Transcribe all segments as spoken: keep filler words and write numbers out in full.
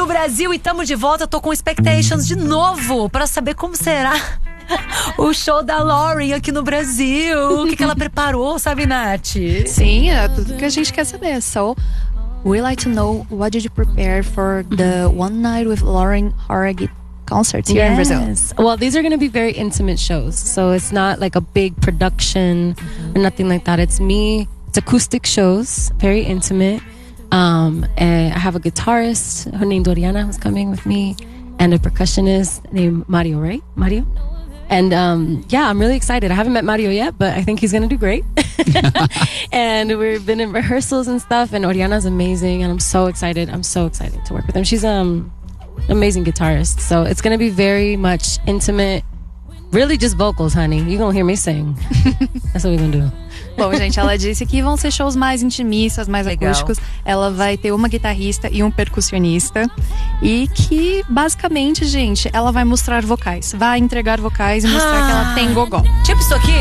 do Brasil e tamo de volta. Tô com expectations de novo pra saber como será o show da Lauren aqui no Brasil. O que, que ela preparou, sabe, Nath? Sim, é tudo que a gente quer saber. So, we like to know what did you prepare for the One Night with Lauren Harrogate concerts here yes. in Brazil? Well, these are going to be very intimate shows. So it's not like a big production or nothing like that. It's me. It's acoustic shows, very intimate. Um, and I have a guitarist, her named Oriana, who's coming with me, and a percussionist named Mario, right? Mario? And um, yeah, I'm really excited. I haven't met Mario yet, but I think he's going to do great. And we've been in rehearsals and stuff, and Oriana's amazing, and I'm so excited. I'm so excited to work with him. She's um, an amazing guitarist. So it's going to be very much intimate, really just vocals, honey. You're going to hear me sing. That's what we're going to do. Bom, gente, ela disse que vão ser shows mais intimistas, mais Legal. acústicos. Ela vai ter uma guitarrista e um percussionista. E que, basicamente, gente, ela vai mostrar vocais. Vai entregar vocais e mostrar ah. que ela tem gogó. Tipo isso aqui?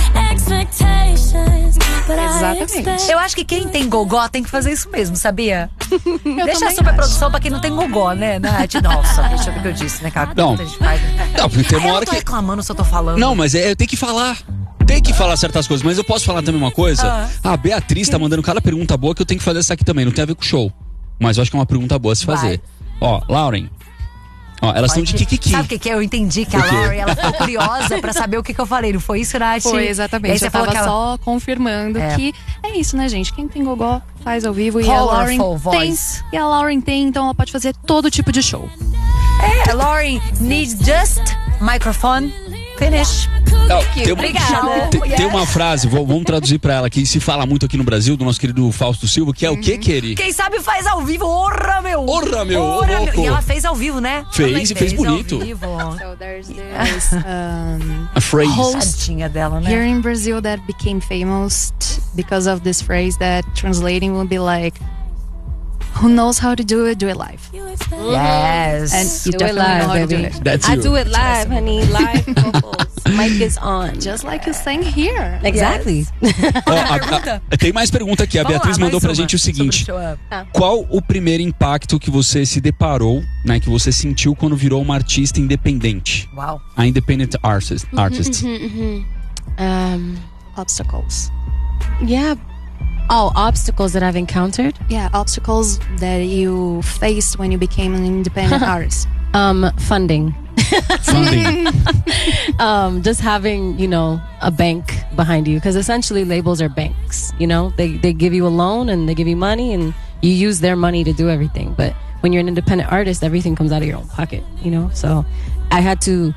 Exatamente. Eu acho que quem tem gogó tem que fazer isso mesmo, sabia? Deixa a superprodução pra quem não tem gogó, né, Nath? Nossa, deixa eu ver o que eu disse, né, cara? Não, a gente faz, né? Não, porque tem uma hora eu tô que... reclamando se eu tô falando. Não, mas é, eu tenho que falar. Tem que falar certas coisas, mas eu posso falar também uma coisa? Ah. A Beatriz tá mandando cada pergunta boa que eu tenho que fazer essa aqui também. Não tem a ver com o show, mas eu acho que é uma pergunta boa a se fazer. Vai. Ó, Lauren. Ó, elas estão de kikiki. Sabe o que que é? Eu entendi que a Lauren, ela ficou curiosa pra saber o que que eu falei. Não foi isso, Nath? Foi, exatamente. Eu tava ela... só confirmando é. que é isso, né, gente? Quem tem gogó faz ao vivo. E a Lauren voice. tem. E a Lauren tem, então ela pode fazer todo tipo de show. É, a Lauren needs just microphone. Finish. Não, tem, Obrigada. Tem, tem uma frase, vou, vamos traduzir pra ela, que se fala muito aqui no Brasil, do nosso querido Fausto Silva, que é uhum. o que, Keri? Quem sabe faz ao vivo, orra, meu! Orra, meu! Orra, meu. E ela fez ao vivo, né? Fez e fez, fez bonito. So there's this um, a phrase. Host dela, né? Here in Brazil that became famous because of this phrase that translating would be like, who knows how to do it, do it live. Yes. And you do definitely it live, know how baby. to do it. That's I you. do it live, honey. Live vocals. Mic is on. Just like you sang here. Exactly. Ó, a, a, tem mais pergunta aqui. A Vamos Beatriz lá, mandou pra uma. gente o seguinte. Ah. Qual o primeiro impacto que você se deparou, né, que você sentiu quando virou uma artista independente? Uau. A independent artist. artist. Mm-hmm, mm-hmm. Um, Obstacles. Yeah. Oh, obstacles that I've encountered? Yeah, obstacles that you faced when you became an independent artist. Um, funding. Funding. um, just having, you know, a bank behind you. Because essentially labels are banks, you know? They, they give you a loan and they give you money and you use their money to do everything. But when you're an independent artist, everything comes out of your own pocket, you know? So I had to...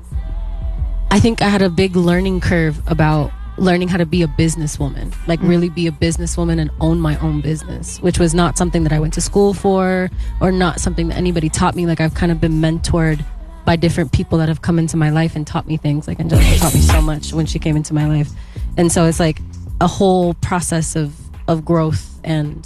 I think I had a big learning curve about learning how to be a businesswoman, like mm. really be a businesswoman and own my own business, which was not something that I went to school for or not something that anybody taught me. Like I've kind of been mentored by different people that have come into my life and taught me things. Like Angelica taught me so much when she came into my life. And so it's like a whole process of, of growth. And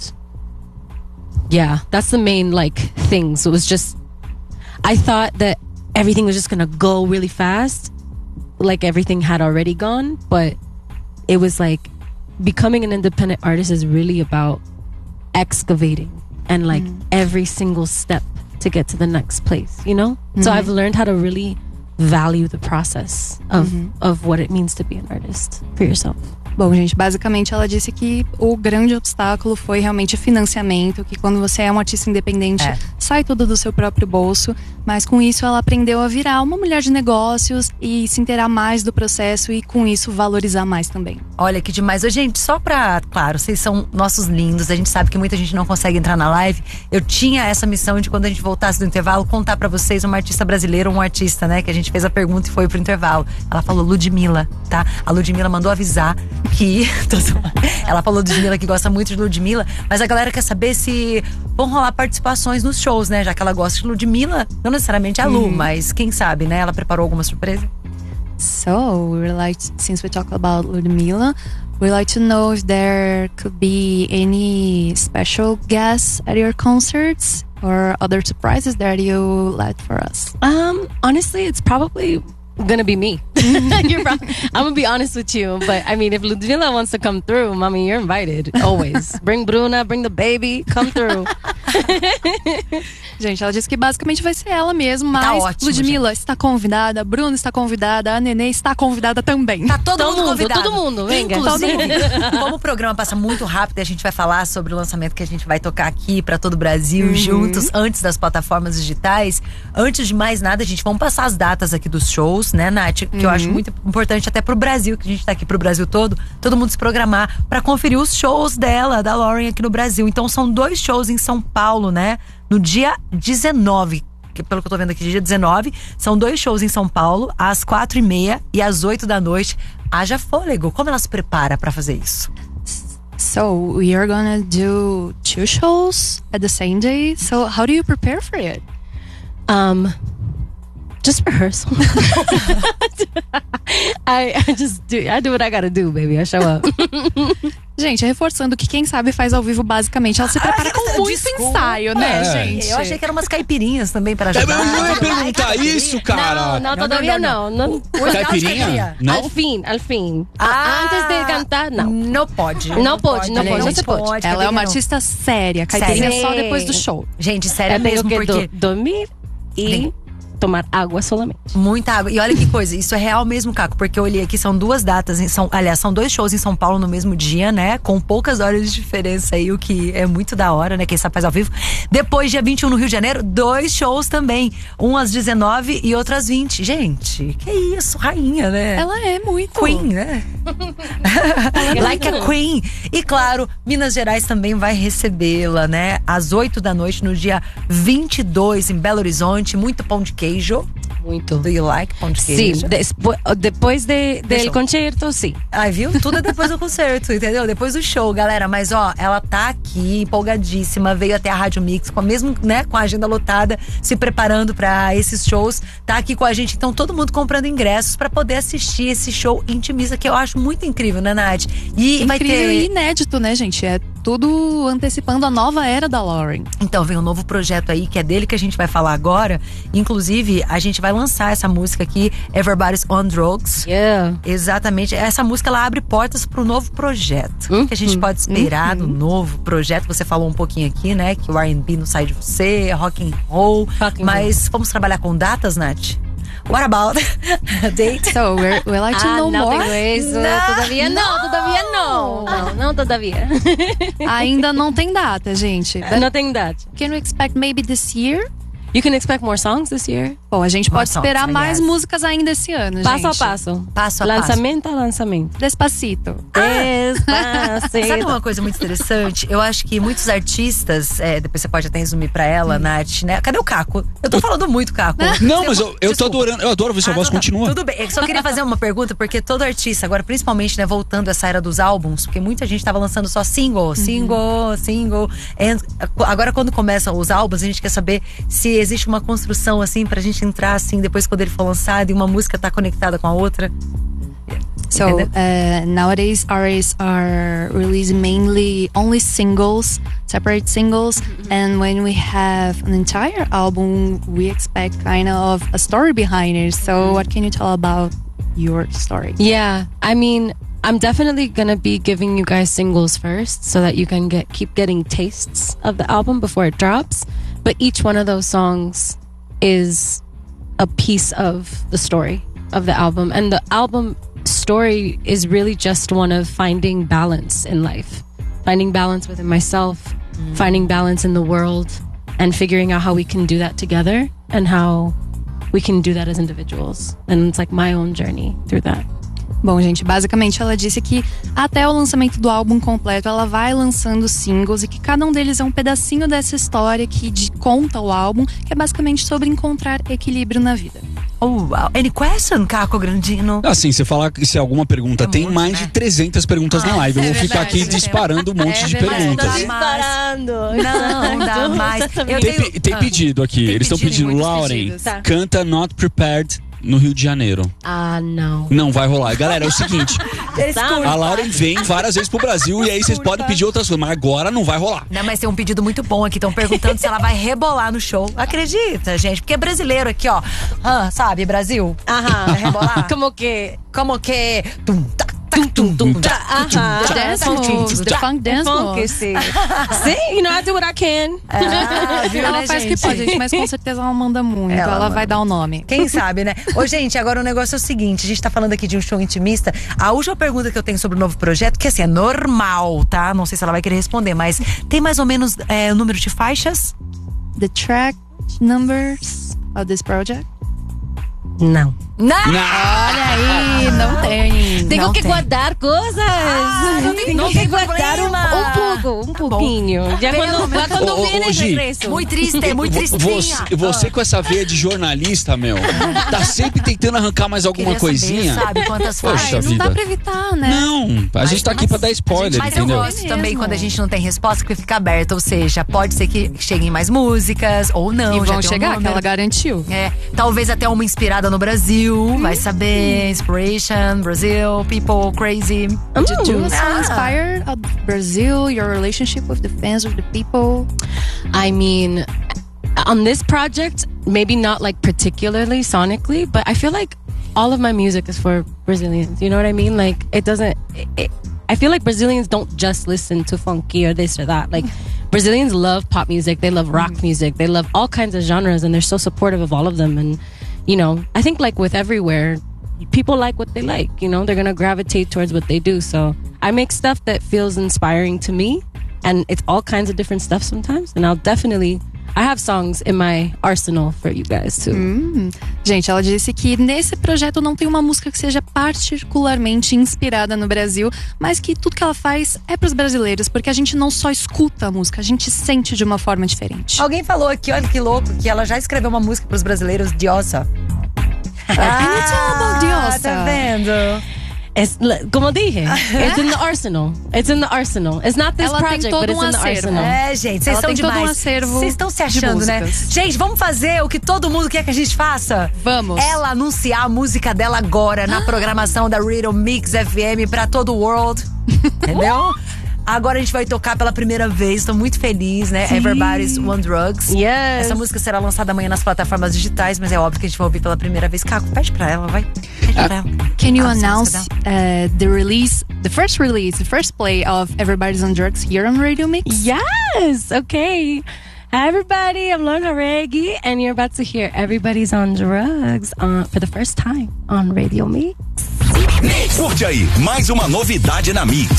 yeah, that's the main like thing. So it was just, I thought that everything was just going to go really fast. Like everything had already gone, but it was like becoming an independent artist is really about excavating and like mm. every single step to get to the next place, you know? Mm-hmm. So I've learned how to really value the process of, mm-hmm. of what it means to be an artist for yourself. Bom, gente, basicamente ela disse que o grande obstáculo foi realmente financiamento, que quando você é um artista independente, é. sai tudo do seu próprio bolso, mas com isso ela aprendeu a virar uma mulher de negócios e se inteirar mais do processo e com isso valorizar mais também. Olha que demais. Ô, gente, só pra, claro, vocês são nossos lindos, a gente sabe que muita gente não consegue entrar na live. Eu tinha essa missão de quando a gente voltasse do intervalo, contar pra vocês uma artista brasileira, um artista, né, que a gente fez a pergunta e foi pro intervalo. Ela falou Ludmilla, tá? A Ludmilla mandou avisar que ela falou de Ludmilla que gosta muito de Ludmilla, mas a galera quer saber se vão rolar participações nos shows, né? Já que ela gosta de Ludmilla, não necessariamente a Lu, mm-hmm. mas quem sabe, né? Ela preparou alguma surpresa? So, we like, since we talk about Ludmilla, we like to know if there could be any special guests at your concerts or other surprises that you left for us. Um, honestly, it's probably gonna be me. You're probably, I'm gonna be honest with you, but I mean, if Ludmilla wants to come through, mommy, you're invited always. Bring Bruna, bring the baby, come through. Gente, ela disse que basicamente vai ser ela mesmo, mas Tá ótimo, Ludmilla gente. está convidada, Bruna está convidada, a Nenê está convidada também. Tá todo, Todo mundo mundo, convidado. todo mundo, venga. Inclusive, como o programa passa muito rápido, a gente vai falar sobre o lançamento que a gente vai tocar aqui pra todo o Brasil, Uhum. juntos, antes das plataformas digitais. Antes de mais nada, a gente vamos passar as datas aqui dos shows, né, Nath? Que eu acho Uhum. muito importante até pro Brasil, que a gente tá aqui pro Brasil todo, todo mundo se programar pra conferir os shows dela, da Lauren, aqui no Brasil. Então são dois shows em São Paulo, né? No dia dezenove, que pelo que eu tô vendo aqui, dia dezenove, são dois shows em São Paulo, às quatro e meia e às oito da noite. Haja fôlego. Como ela se prepara pra fazer isso? So, we are gonna do two shows at the same day. So, how do you prepare for it? Um, just rehearsal. I, I just do. I do what I gotta do, baby. I show up. Gente, reforçando que quem sabe faz ao vivo, basicamente, ela se prepara com muito desculpa. ensaio, né, É. gente? Eu achei que eram umas caipirinhas também para ajudar. Eu não ia perguntar Ai, isso, caipirinha. cara. No, no, No, todavía no, no. no. Caipirinha? Não? Al fin, al fin. Ah, Antes de cantar, não. Não pode. Não pode, não pode, não se pode. Ela é caipirinha uma não. artista séria. Caipirinha Séria. só depois do show. Gente, sério Eu tenho mesmo, que porque do, dormir e Tem. tomar água solamente. muita água. E olha que coisa, isso é real mesmo, Caco, porque eu olhei aqui, são duas datas, em São, aliás, são dois shows em São Paulo no mesmo dia, né? Com poucas horas de diferença aí, o que é muito da hora, né? Quem sabe faz ao vivo. Depois, dia vinte e um no Rio de Janeiro, dois shows também. Um às dezenove e outro às vinte. Gente, que isso, rainha, né? Ela é muito. Queen, né? Like a Queen. E claro, Minas Gerais também vai recebê-la, né? Às oito da noite, no dia vinte e dois, em Belo Horizonte. Muito pão de queijo. Muito. Do you like pão de Sim, queijo? despo- depois de, Deixa del eu- concerto, sim. Ai, viu? Tudo é depois do concerto, entendeu? Depois do show, galera. Mas, ó, ela tá aqui, empolgadíssima. Veio até a Rádio Mix, com a mesmo, né? Com a agenda lotada, se preparando pra esses shows. Tá aqui com a gente. Então, todo mundo comprando ingressos pra poder assistir esse show intimista, que eu acho muito incrível, né, Nath? E vai Incrível ter... e inédito, né, gente? É tudo antecipando a nova era da Lauren. Então, vem um novo projeto aí, que é dele que a gente vai falar agora. Inclusive, a gente vai lançar essa música aqui, Everybody's on Drugs. Yeah. Exatamente. Essa música, ela abre portas para um novo projeto. Uhum. O que a gente pode esperar do novo projeto? Você falou um pouquinho aqui, né? Que o R and B não sai de você, rock and roll. Rock and mas vamos trabalhar com datas, Nath? What about date? So, we're, we like to Ah, know não more. tenho isso. Não, Todavia não, não. todavia não. Não, não todavia. Ainda não tem data, gente. But Não tem data. can we expect maybe this year? You can expect more songs this year. Bom, a gente More pode esperar songs, mais aliás. músicas ainda esse ano, Passo gente. a passo. Passo a Lançamento a lançamento. Despacito. Despacito. Sabe uma coisa muito interessante? Eu acho que muitos artistas, é, depois você pode até resumir pra ela, Nath, né? Cadê o Caco? Eu tô falando muito, Caco. Não, mas eu, eu tô Desculpa. adorando, eu adoro ver sua Ah, voz então tá. continua. Tudo bem. Eu só queria fazer uma pergunta, porque todo artista, agora principalmente, né, voltando essa era dos álbuns, porque muita gente tava lançando só single, single, single. And agora, quando começam os álbuns, a gente quer saber se existe uma construção, assim, pra gente entrar, assim, depois quando ele for lançado e uma música tá conectada com a outra. So Entendeu? uh, nowadays artists are releasing mainly only singles, separate singles, and when we have an entire album, we expect kind of a story behind it. So what can you tell about your story? Yeah, I mean, I'm definitely gonna be giving you guys singles first, so that you can get keep getting tastes of the album before it drops. But each one of those songs is a piece of the story of the album, and the album story is really just one of finding balance in life, finding balance within myself, finding balance in the world, and figuring out how we can do that together and how we can do that as individuals. And it's like my own journey through that. Bom, gente, basicamente ela disse que até o lançamento do álbum completo ela vai lançando singles e que cada um deles é um pedacinho dessa história que de, conta o álbum, que é basicamente sobre encontrar equilíbrio na vida. Oh, wow. Any question, Caco Grandino? Assim, você falar que se é alguma pergunta, É tem muito, mais né? de trezentas perguntas na Ah, live. Eu é vou ficar verdade, aqui é disparando um monte É de verdade, perguntas. não dá mais. Não dá mais. Eu Tem, tenho- pe- tem Ah. pedido aqui. Tem Eles estão pedido, pedindo, muitos Lauren, pedidos. Tá. canta Not Prepared no Rio de Janeiro. Ah, não. Não vai rolar. Galera, é o seguinte: Desculpa. a Lauren vem várias vezes pro Brasil e aí vocês podem pedir outras coisas, mas agora não vai rolar. Não, mas tem um pedido muito bom aqui. Estão perguntando se ela vai rebolar no show. Acredita, gente? Porque é brasileiro aqui, ó. Ah, sabe, Brasil? Ajá. Vai rebolar? Como que Como que. Tum, tá, Tum, tum, tum, tum, uh-huh. The dance moves, the funk dance moves. See, you know, I do what I can. Ah, viu, Ela né, faz o gente? que pode, gente, mas com certeza ela manda muito. Ela Ela, manda. vai dar o nome. Quem sabe, né? Ô, gente, agora o negócio é o seguinte: a gente tá falando aqui de um show intimista. A última pergunta que eu tenho sobre o novo projeto, que assim, é normal, tá? Não sei se ela vai querer responder, mas tem mais ou menos é, o número de faixas? The track numbers of this project? Não. Não! Olha aí, não tem. Tenho Não que tem. guardar coisas. Ah, não tem- Tenho não que tem guardar um, problema. um pouco, um Tá bom. pouquinho. Já Pelo quando, menos- quando Ô, ô, viene ô, Gi, regresso. Muito triste, muito Vo- tristinha. Você, você com essa veia de jornalista, meu, tá sempre tentando arrancar mais alguma Queria saber, coisinha. sabe quantas Poxa faixas? Não dá vida. pra evitar, né? Não, a gente tá aqui pra dar spoiler, Mas eu entendeu? gosto É também mesmo. quando a gente não tem resposta, porque fica aberto. Ou seja, pode ser que cheguem mais músicas ou não. E já vão tem um chegar, que número. ela garantiu. É, talvez até uma inspirada no Brasil, vai saber. Inspiration, Brazil, people, crazy. Did you so Ah. inspired of Brazil, your relationship with the fans, with the people? I mean, on this project, maybe not like particularly sonically, but I feel like all of my music is for Brazilians. You know what I mean? Like, it doesn't. It, it, I feel like Brazilians don't just listen to funky or this or that. Like, Brazilians love pop music, they love rock music, they love all kinds of genres, and they're so supportive of all of them. And, you know, I think like with everywhere, people like what they like. You know, they're gonna gravitate towards what they do. So I make stuff that feels inspiring to me, and it's all kinds of different stuff sometimes. And I'll definitely, I have songs in my arsenal for you guys too. Gente, ela disse que nesse projeto não tem uma música que seja particularmente inspirada no Brasil, mas que tudo que ela faz é pros brasileiros, porque a gente não só escuta a música, a gente sente de uma forma diferente. Alguém falou aqui, olha que louco, que ela já escreveu uma música pros brasileiros, Diosa. me tell about Diosa. Tá vendo? It's li- como dije, it's in the arsenal. It's in the arsenal. It's not this Ela tem project, todo but it's um in the acervo. arsenal. É, gente, vocês Ela são tem todo um demais. acervo Vocês estão se de achando, né? músicas. Gente, vamos fazer o que todo mundo quer que a gente faça? Vamos. Ela anunciar a música dela agora na programação da Riddle Mix F M pra todo o world. Entendeu? Agora a gente vai tocar pela primeira vez, tô muito feliz, né? Everybody's on Drugs. Yes. Essa música será lançada amanhã nas plataformas digitais, mas é óbvio que a gente vai ouvir pela primeira vez. Caco, pede pra ela, vai. Pede pra ela. Can you Ah, essa announce música dela. uh, the release, the first release, the first play of Everybody's on Drugs here on Radio Mix? Yes. Okay. Hi, everybody. I'm Lauren Haregi, and you're about to hear Everybody's on Drugs uh, for the first time on Radio Mix. Curte aí, mais uma novidade na Mix.